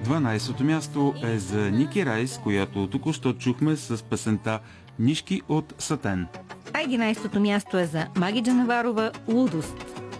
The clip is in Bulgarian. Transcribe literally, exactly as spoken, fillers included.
дванайсетото място е за Ники Райс, която току-що чухме с песента "Нишки от Сатен". А единайсетото място е за Маги Джанаварова "Лудост".